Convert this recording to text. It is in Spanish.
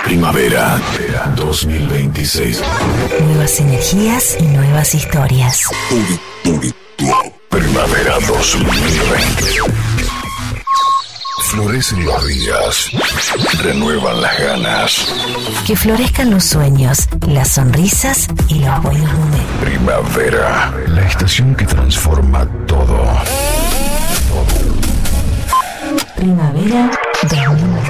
Primavera 2026. Nuevas energías y nuevas historias. Primavera 2020. Florecen los días, renuevan las ganas. Que florezcan los sueños, las sonrisas y los buenos momentos. Primavera, la estación que transforma todo. Primavera 2020.